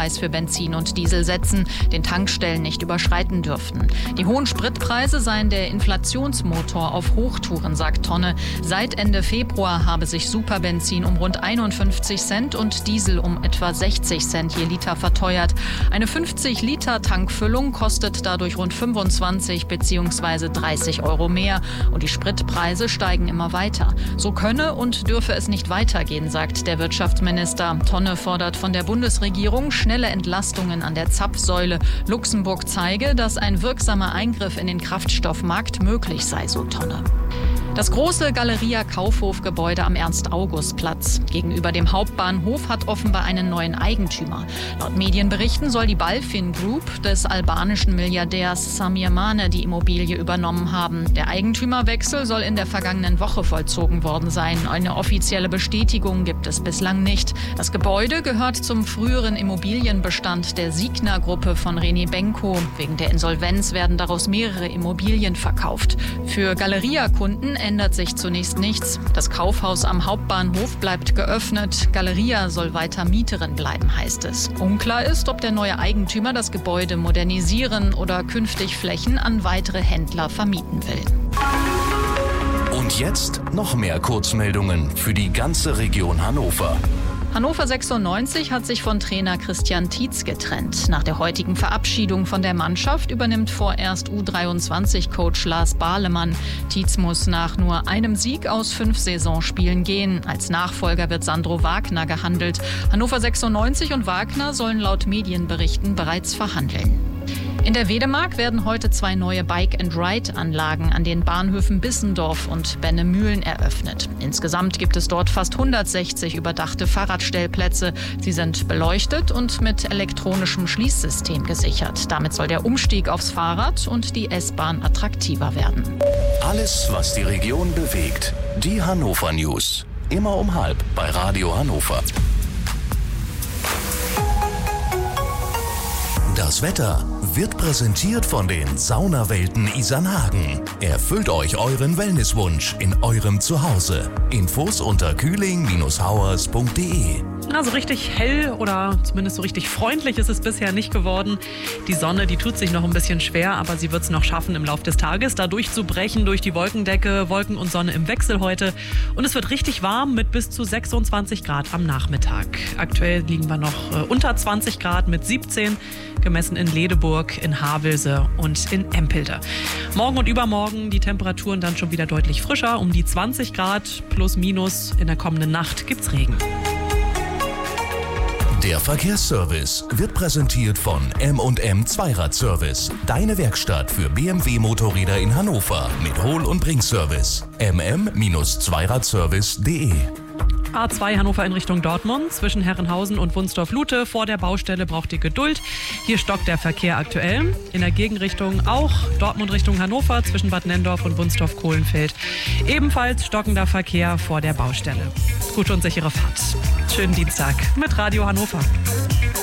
Mindestpreis für Benzin und Diesel setzen, den Tankstellen nicht überschreiten dürften. Die hohen Spritpreise seien der Inflationsmotor auf Hochtouren, sagt Tonne. Seit Ende Februar habe sich Superbenzin um rund 51 Cent und Diesel um etwa 60 Cent je Liter verteuert. Eine 50-Liter-Tankfüllung kostet dadurch rund 25 bzw. 30 Euro mehr und die Spritpreise steigen immer weiter. So könne und dürfe es nicht weitergehen, sagt der Wirtschaftsminister. Tonne fordert von der Bundesregierung schnelle Entlastungen an der Zapfsäule. Luxemburg zeige, dass ein wirksamer Eingriff in den Kraftstoffmarkt möglich sei, so Tonne. Das große Galeria-Kaufhofgebäude am Ernst-August-Platz gegenüber dem Hauptbahnhof hat offenbar einen neuen Eigentümer. Laut Medienberichten soll die Balfin Group des albanischen Milliardärs Samir Mane die Immobilie übernommen haben. Der Eigentümerwechsel soll in der vergangenen Woche vollzogen worden sein. Eine offizielle Bestätigung gibt es bislang nicht. Das Gebäude gehört zum früheren Immobilienbestand der Signa-Gruppe von René Benko. Wegen der Insolvenz werden daraus mehrere Immobilien verkauft. Für Galeria-Kunden ändert sich zunächst nichts. Das Kaufhaus am Hauptbahnhof bleibt geöffnet. Galeria soll weiter Mieterin bleiben, heißt es. Unklar ist, ob der neue Eigentümer das Gebäude modernisieren oder künftig Flächen an weitere Händler vermieten will. Und jetzt noch mehr Kurzmeldungen für die ganze Region Hannover. Hannover 96 hat sich von Trainer Christian Tietz getrennt. Nach der heutigen Verabschiedung von der Mannschaft übernimmt vorerst U23-Coach Lars Bahlemann. Tietz muss nach nur einem Sieg aus 5 Saisonspielen gehen. Als Nachfolger wird Sandro Wagner gehandelt. Hannover 96 und Wagner sollen laut Medienberichten bereits verhandeln. In der Wedemark werden heute 2 neue Bike-and-Ride-Anlagen an den Bahnhöfen Bissendorf und Bennemühlen eröffnet. Insgesamt gibt es dort fast 160 überdachte Fahrradstellplätze. Sie sind beleuchtet und mit elektronischem Schließsystem gesichert. Damit soll der Umstieg aufs Fahrrad und die S-Bahn attraktiver werden. Alles, was die Region bewegt. Die Hannover News. Immer um 12:30 bei Radio Hannover. Das Wetter wird präsentiert von den Saunawelten Isernhagen. Erfüllt euch euren Wellnesswunsch in eurem Zuhause. Infos unter kühling-hauers.de. Also richtig hell oder zumindest so richtig freundlich ist es bisher nicht geworden. Die Sonne, die tut sich noch ein bisschen schwer, aber sie wird es noch schaffen, im Laufe des Tages da durchzubrechen durch die Wolkendecke. Wolken und Sonne im Wechsel heute. Und es wird richtig warm mit bis zu 26 Grad am Nachmittag. Aktuell liegen wir noch unter 20 Grad mit 17, gemessen in Ledeburg, in Havelse und in Empelde. Morgen und übermorgen die Temperaturen dann schon wieder deutlich frischer, um die 20 Grad plus minus. In der kommenden Nacht gibt's Regen. Der Verkehrsservice wird präsentiert von M&M Zweiradservice. Deine Werkstatt für BMW-Motorräder in Hannover mit Hol- und Bringservice. mm-zweiradservice.de. A2 Hannover in Richtung Dortmund. Zwischen Herrenhausen und Wunsdorf-Lute vor der Baustelle braucht ihr Geduld. Hier stockt der Verkehr aktuell. In der Gegenrichtung auch Dortmund Richtung Hannover zwischen Bad Nenndorf und Wunsdorf-Kohlenfeld. Ebenfalls stockender Verkehr vor der Baustelle. Gute und sichere Fahrt. Schönen Dienstag mit Radio Hannover.